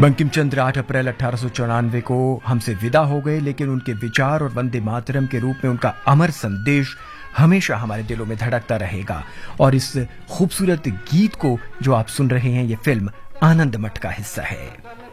बंकिम चंद्र 8 अप्रैल 1894 को हमसे विदा हो गए, लेकिन उनके विचार और वंदे मातरम के रूप में उनका अमर संदेश हमेशा हमारे दिलों में धड़कता रहेगा। और इस खूबसूरत गीत को जो आप सुन रहे हैं, ये फिल्म आनंद मठ का हिस्सा है।